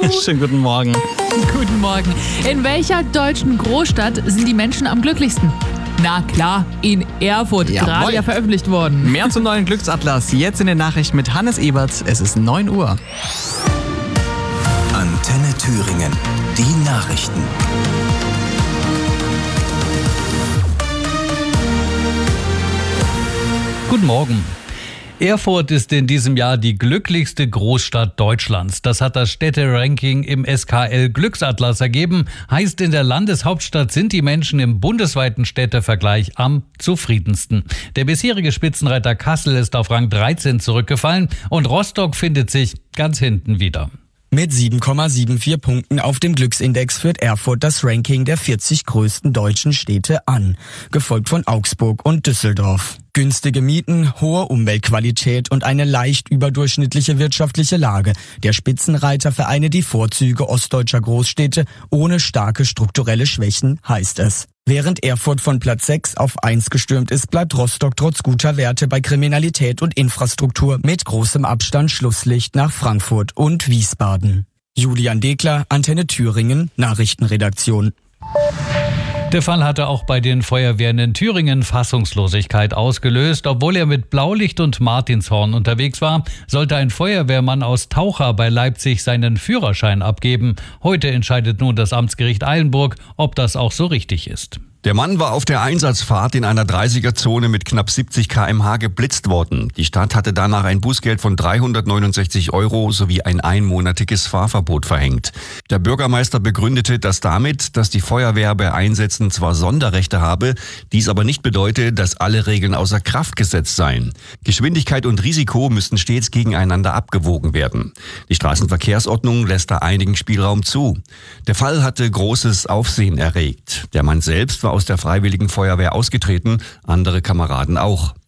Schönen guten Morgen. Guten Morgen. In welcher deutschen Großstadt sind die Menschen am glücklichsten? Na klar, in Erfurt, gerade ja veröffentlicht worden. Mehr zum neuen Glücksatlas jetzt in den Nachrichten mit Hannes Eberts. Es ist 9 Uhr. Antenne Thüringen, die Nachrichten. Guten Morgen. Erfurt ist in diesem Jahr die glücklichste Großstadt Deutschlands. Das hat das Städteranking im SKL Glücksatlas ergeben. Heißt, in der Landeshauptstadt sind die Menschen im bundesweiten Städtevergleich am zufriedensten. Der bisherige Spitzenreiter Kassel ist auf Rang 13 zurückgefallen und Rostock findet sich ganz hinten wieder. Mit 7,74 Punkten auf dem Glücksindex führt Erfurt das Ranking der 40 größten deutschen Städte an, gefolgt von Augsburg und Düsseldorf. Günstige Mieten, hohe Umweltqualität und eine leicht überdurchschnittliche wirtschaftliche Lage. Der Spitzenreiter vereine die Vorzüge ostdeutscher Großstädte ohne starke strukturelle Schwächen, heißt es. Während Erfurt von Platz 6 auf 1 gestürmt ist, bleibt Rostock trotz guter Werte bei Kriminalität und Infrastruktur mit großem Abstand Schlusslicht nach Frankfurt und Wiesbaden. Julian Dekler, Antenne Thüringen, Nachrichtenredaktion. Der Fall hatte auch bei den Feuerwehren in Thüringen Fassungslosigkeit ausgelöst. Obwohl er mit Blaulicht und Martinshorn unterwegs war, sollte ein Feuerwehrmann aus Taucha bei Leipzig seinen Führerschein abgeben. Heute entscheidet nun das Amtsgericht Eilenburg, ob das auch so richtig ist. Der Mann war auf der Einsatzfahrt in einer 30er-Zone mit knapp 70 km/h geblitzt worden. Die Stadt hatte danach ein Bußgeld von 369 € sowie ein einmonatiges Fahrverbot verhängt. Der Bürgermeister begründete das damit, dass die Feuerwehr bei Einsätzen zwar Sonderrechte habe, dies aber nicht bedeute, dass alle Regeln außer Kraft gesetzt seien. Geschwindigkeit und Risiko müssten stets gegeneinander abgewogen werden. Die Straßenverkehrsordnung lässt da einigen Spielraum zu. Der Fall hatte großes Aufsehen erregt. Der Mann selbst war aus der Freiwilligen Feuerwehr ausgetreten, andere Kameraden auch.